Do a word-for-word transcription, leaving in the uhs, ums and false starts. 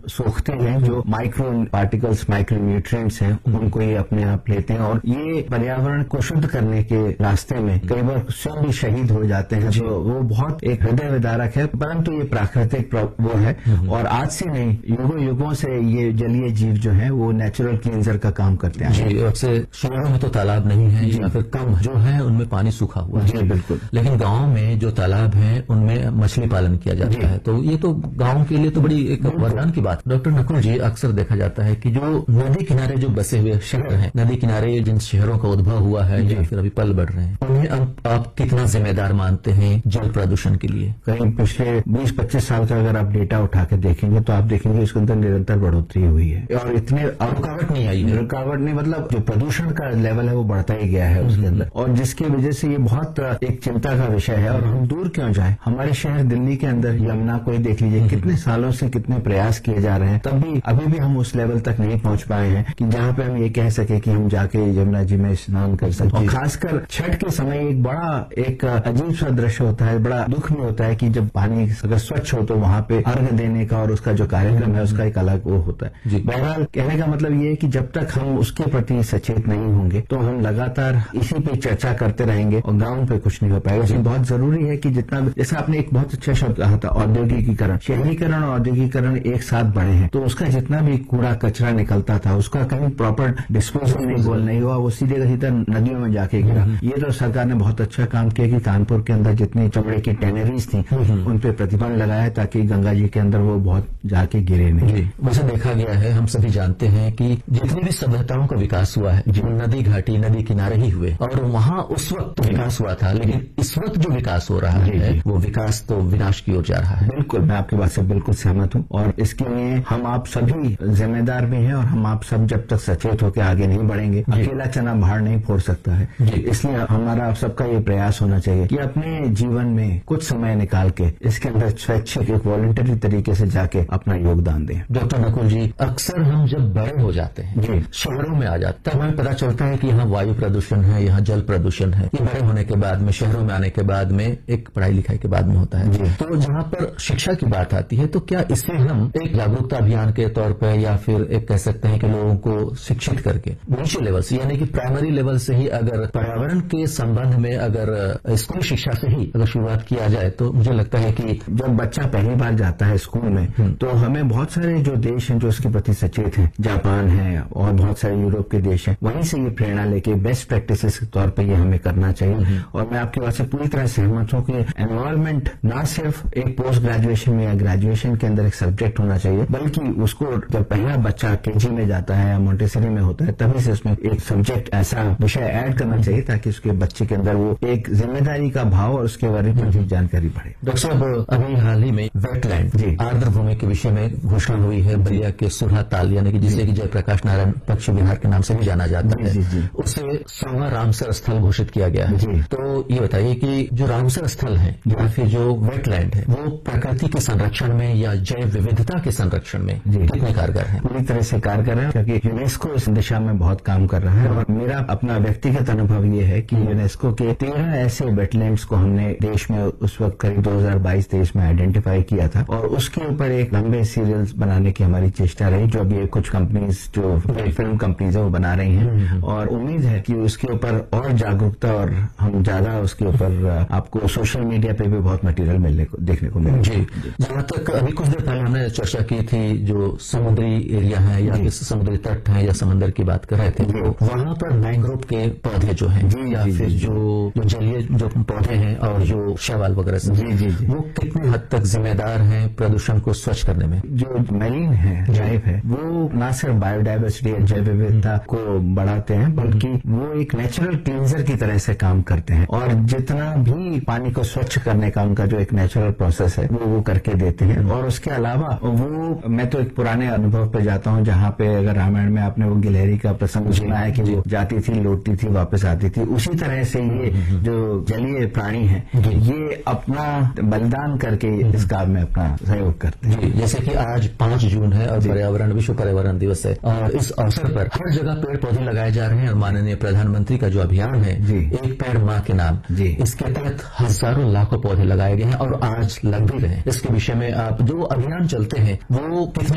सोखते हैं, जो micro particles, micro nutrients हैं, उनको ये अपने आप लेते हैं और ये पर्यावरण को शुद्ध करने के रास्ते में कई बार स्वयं भी शहीद हो जाते हैं। तो वो बहुत एक हृदय विदारक है, परंतु ये प्राकृतिक वो है और आज से नहीं, युगों युगों से ये जलीय जीव जो है वो नेचुरल क्लींजर का काम करते हैं। जी, अक्सर शहरों में तो तालाब नहीं है या फिर कम जो है उनमें पानी सूखा हुआ है। जी बिल्कुल। लेकिन गांव में जो तालाब है उनमें मछली पालन किया जाता है, तो ये तो गांव के लिए तो बड़ी एक वरदान की बात। डॉक्टर नकुल जी, अक्सर देखा जाता है कि जो नदी किनारे जो बसे हुए शहर हैं, नदी किनारे जिन शहरों का उद्भव हुआ है या फिर अभी पल बढ़ रहे हैं, उन्हें अब आप कितना जिम्मेदार मानते हैं जल प्रदूषण के लिए? कहीं पिछले बीस पच्चीस साल का अगर आप डेटा उठा के देखेंगे तो आप देखेंगे इसके अंदर निरंतर बढ़ोतरी हुई है और इतने रुकावट नहीं आई है। रुकावट नहीं, मतलब जो प्रदूषण का लेवल है वो बढ़ता ही गया है उसके अंदर, और जिसकी वजह से ये बहुत एक चिंता का विषय है। और हम दूर क्यों जाए, हमारे शहर दिल्ली के अंदर यमुना को ही देख लीजिए, कितने सालों से कितने प्रयास किए जा रहे हैं, तब भी अभी भी हम उस लेवल तक नहीं पहुंच पाए हैं कि जहां पे हम ये कह सके कि हम जाके यमुना जी में स्नान कर सकते। और खासकर छठ के समय एक बड़ा एक अजीब सा दृश्य होता है, बड़ा दुख भी होता है कि जब पानी अगर स्वच्छ हो तो वहां पे अर्घ देने का और उसका जो कार्यक्रम है उसका एक अलग वो होता है। बहरहाल कहने का मतलब ये है कि जब तक हम उसके प्रति सचेत नहीं होंगे तो हम लगातार इसी पे चर्चा करते रहेंगे और गांव पे कुछ नहीं हो पाएगा। इसलिए बहुत जरूरी है कि जितना, जैसे आपने एक बहुत अच्छा शब्द कहा था, औद्योगिकीकरण, शहरीकरण और औद्योगिकीकरण एक साथ बढ़े हैं, तो उसका जितना भी कूड़ा कचरा निकलता था उसका कहीं प्रॉपर डिस्पोजल नहीं बोल नहीं हुआ, वो सीधे सीधा नदियों में जाके गिरा। ये तो सरकार ने बहुत अच्छा काम किया कि कानपुर के अंदर जितनी चमड़े की टैनरीज थी उन पे प्रतिबंध लगाया ताकि गंगा जी के अंदर वो बहुत जाके गिरे नहीं। वैसे देखा गया है, हम सभी जानते हैं कि जितनी भी सभ्यताओं का विकास हुआ है जो नदी घाटी नदी किनारे ही हुए और वहां उस वक्त विकास हुआ था, लेकिन इस वक्त जो विकास हो रहा है वो विकास तो विनाश की ओर जा रहा है। बिल्कुल, मैं आपकी बात से बिल्कुल सहमत हूं और इसके लिए हम आप सभी जिम्मेदार भी हैं और हम आप सब जब तक सचेत होकर आगे नहीं बढ़ेंगे, अकेला चना बाहर नहीं फोड़ सकता है। इसलिए हमारा आप सबका ये प्रयास होना चाहिए कि अपने जीवन में कुछ समय निकाल के इसके अंदर स्वैच्छिक एक वॉलंटरी तरीके से जाके अपना योगदान दें। डॉक्टर नकुल जी, अक्सर हम जब बड़े हो जाते हैं जी, शहरों में आ जाते तब हमें पता चलता है कि यहाँ वायु प्रदूषण है, यहाँ जल प्रदूषण है। ये बड़े होने के बाद में, शहरों में आने के बाद में, एक पढ़ाई लिखाई के बाद में होता है। तो जहाँ पर शिक्षा की बात आती है तो क्या इससे हम एक जागरूकता अभियान के तौर पर या फिर एक कह सकते हैं कि लोगों को शिक्षित करके नीचे लेवल से यानी कि प्राइमरी लेवल से ही अगर पर्यावरण के संबंध में अगर स्कूल शिक्षा से ही अगर शुरुआत किया जाए तो मुझे लगता है कि जब बच्चा पहली बार जाता है स्कूल में तो हमें बहुत सारे जो देश हैं जो इसके प्रति सचेत हैं, जापान है और बहुत सारे यूरोप के देश हैं, वहीं से ये प्रेरणा लेके बेस्ट प्रैक्टिसेस के तौर पर ये हमें करना चाहिए। और मैं आपकी बात से पूरी तरह सहमत हूं कि एनवायरमेंट ना सिर्फ एक पोस्ट ग्रेजुएशन में या ग्रेजुएशन के अंदर एक सब्जेक्ट होना चाहिए, बल्कि उसको जब पहला बच्चा केजी में जाता है या मोंटेसरी में होता है तभी से उसमें एक सब्जेक्ट ऐसा विषय ऐड करना चाहिए ताकि उसके बच्चे के अंदर वो एक जिम्मेदारी का भाव और उसके बारे में भी जानकारी बढ़े। डॉक्टर साहब, अभी हाल ही में वेटलैंड आर्द्र भूमि के विषय में घोषणा हुई है, बलिया के सुरहा ताल यानी कि जिसे कि जयप्रकाश नारायण पक्षी विहार के नाम से भी जाना जाता है, उसे सौवा रामसर स्थल घोषित किया गया है। तो ये बताइए कि जो रामसर स्थल है या फिर जो वेटलैंड है वो प्रकृति के संरक्षण में या जैव विविधता के संरक्षण में कितने कारगर है? पूरी तरह से कारगर है क्योंकि यूनेस्को इस दिशा में बहुत काम कर रहा है और मेरा अपना व्यक्तिगत अनुभव ये है कि यूनेस्को के तेरह ऐसे वेटलैंड्स को हमने देश में उस वक्त करीब दो हजार बाईस तेईस में आइडेंटिफाई किया था और उसके ऊपर एक लंबे सीरियल्स बनाने की हमारी चेष्टा रही, जो अभी कुछ कंपनीज जो फिल्म कंपनीज है वो बना रही हैं और उम्मीद है कि उसके ऊपर और जागरूकता और हम ज्यादा उसके ऊपर आपको सोशल मीडिया पे भी बहुत मटेरियल मिलने को देखने को मिलेगा। जी, जहाँ तक अभी कुछ देर पहले हमने चर्चा की थी जो समुद्री एरिया है या फिर समुद्री तट है या समंदर की बात कर रहे थे, तो वहाँ पर मैंग्रोव के पौधे जो हैं या फिर जो जलीय जो पौधे हैं और जो शैवाल वगैरह से जी जी वो कितने हद तक जिम्मेदार हैं प्रदूषण को स्वच्छ करने में? जो मरीन है, लाइफ है, वो न सिर्फ बायोडाइवर्सिटी और जैव विविधता को बढ़ाते हैं बल्कि वो एक नेचुरल क्लींजर की तरह से काम करते हैं और जितना भी पानी को स्वच्छ करने का उनका जो एक नेचुरल प्रोसेस है वो वो करके देते हैं। और उसके अलावा वो, मैं तो एक पुराने अनुभव पे जाता हूँ जहाँ पे अगर रामायण में आपने वो गिलहरी का प्रसंग सुना है कि वो जाती थी, लौटती थी, वापस आती थी, उसी तरह से ये जो जलीय प्राणी है ये अपना बलिदान करके इस काम में अपना सहयोग करते हैं। जैसे कि आज पांच जून है और पर्यावरण विश्व पर्यावरण दिवस है और इस अवसर पर हर जगह पेड़ पौधे लगाए जा रहे हैं और माननीय प्रधानमंत्री का जो अभियान है एक पेड़ माँ के नाम, इसके तहत हजारों लाखों पौधे लगाए गए हैं और आज लग भी रहे हैं। इसके विषय में आप जो अभियान चलते हैं वो कितने